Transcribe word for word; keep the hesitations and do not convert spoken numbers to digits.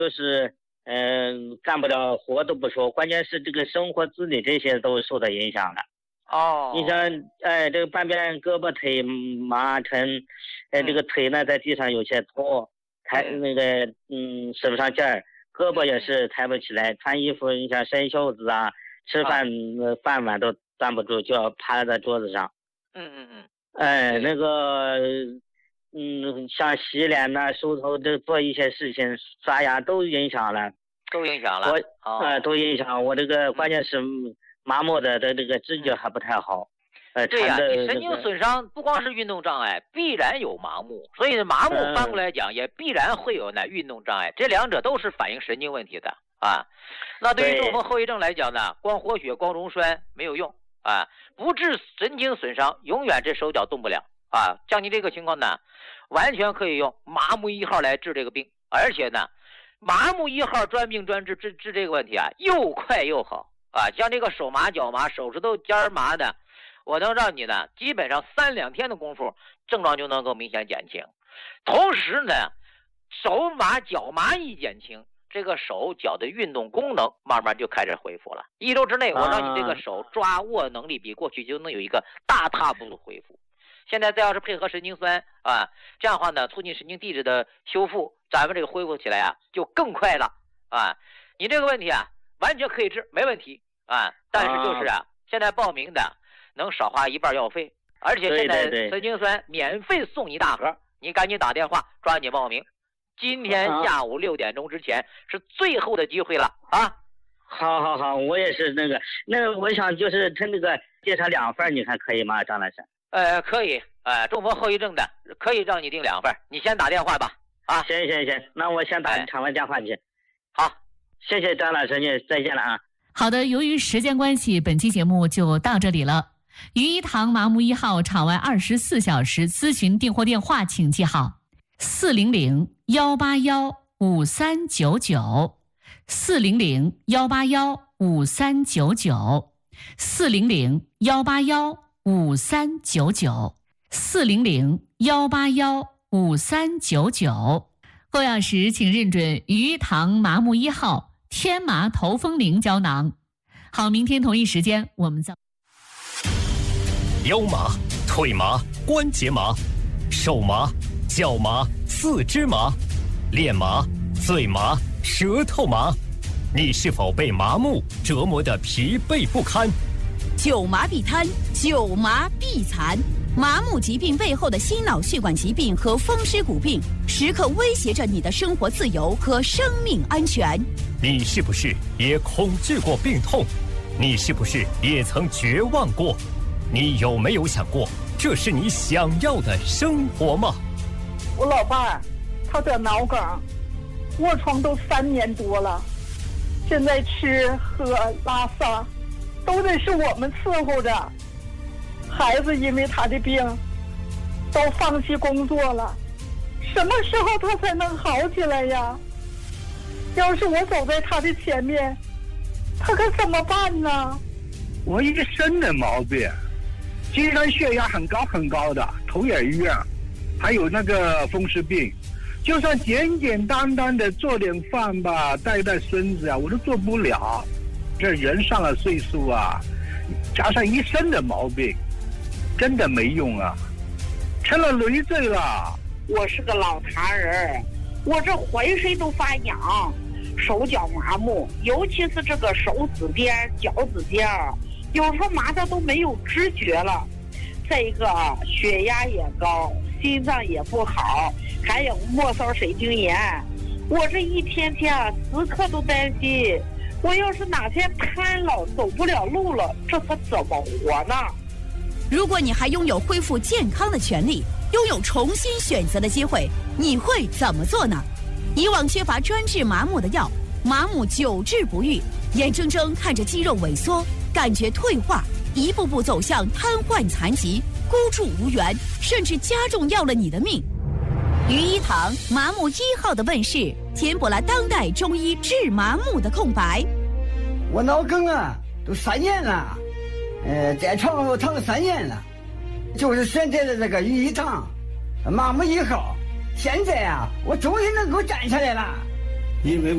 都是嗯、呃、干不了活都不说，关键是这个生活自理这些都受到影响了。 哦， 你像哎这个半边胳膊腿麻沉，哎这个腿呢在地上有些拖，抬那个嗯使不上劲儿，胳膊也是抬不起来，穿衣服你像伸袖子啊，吃饭、啊、饭碗都端不住，就要趴在桌子上。 嗯嗯嗯。 哎，那个嗯像洗脸呐、梳头这做一些事情，刷牙都影响了。 都影响了。 我哦、 呃都影响我这个，关键是麻木的的这个知觉还不太好。呃， 对呀、啊，你神经损伤不光是运动障碍，必然有麻木，所以麻木反过来讲、嗯、也必然会有呢运动障碍，这两者都是反映神经问题的啊。那对于中风后遗症来讲呢，光活血光溶栓没有用啊，不治神经损伤，永远这手脚动不了啊。像你这个情况呢，完全可以用麻木一号来治这个病，而且呢，麻木一号专病专治治治这个问题啊，又快又好啊。像这个手麻脚麻手指头尖麻的，我能让你呢基本上三两天的功夫症状就能够明显减轻，同时呢手麻脚麻一减轻，这个手脚的运动功能慢慢就开始恢复了。一周之内我让你这个手抓握能力比过去就能有一个大踏步的恢复。现在再要是配合神经酸啊，这样的话呢促进神经递质的修复，咱们这个恢复起来啊就更快了啊。你这个问题啊完全可以治，没问题啊，但是就是啊现在报名的能少花一半药费，而且现在神经酸免费送一大盒，对对对，你赶紧打电话抓紧报名，今天下午六点钟之前是最后的机会了啊！ 好好好，我也是那个，那个我想就是他那个介绍两份，你看可以吗，张老师？ 呃，可以，呃，中风后遗症的可以让你订两份，你先打电话吧。啊， 行行行，那我先打场外电话去。 好， 谢谢张老师，你再见了啊。 好的，由于时间关系，本期节目就到这里了。于一堂麻木一号场外二十四小时咨询订货电话，请记好：四零零幺八幺五三九九，四零零幺八幺五三九九，四零零幺八幺五三九九，四零零幺八幺五三九九。购药时请认准于一堂麻木一号天麻头风灵胶囊。好，明天同一时间我们再。 腰麻、腿麻、关节麻、手麻、脚麻、四肢麻、脸麻、嘴麻、舌头麻，你是否被麻木折磨得疲惫不堪？ 久麻必瘫，久麻必残。麻木疾病背后的心脑血管疾病和风湿骨病，时刻威胁着你的生活自由和生命安全。 你是不是也恐惧过病痛？你是不是也曾绝望过？你有没有想过，这是你想要的生活吗？ 我老伴儿他得脑梗，卧床都三年多了，现在吃喝拉撒都得是我们伺候着。孩子因为他的病都放弃工作了，什么时候他才能好起来呀？要是我走在他的前面，他可怎么办呢？ 我一身的毛病，经常血压很高很高的，头也晕，还有那个风湿病，就算简简单单的做点饭吧，带带孙子啊，我都做不了。这人上了岁数啊，加上一身的毛病，真的没用啊，成了累赘了。 我是个老痰人，我这浑身都发痒，手脚麻木，尤其是这个手指边、脚趾尖，有时候麻的都没有知觉了。再一个啊，血压也高，心脏也不好，还有末梢神经炎。我这一天天啊，时刻都担心，我要是哪天瘫了，走不了路了，这可怎么活呢？ 如果你还拥有恢复健康的权利，拥有重新选择的机会，你会怎么做呢？以往缺乏专治麻木的药，麻木久治不愈，眼睁睁看着肌肉萎缩，感觉退化，一步步走向瘫痪残疾，孤注无援，甚至加重要了你的命。于一堂麻木一号的问世，填补了当代中医治麻木的空白。 我脑梗啊，都三年了，呃，在床上躺了三年了，就是选择了这个于一堂麻木一号。现在啊，我终于能够站起来了，因为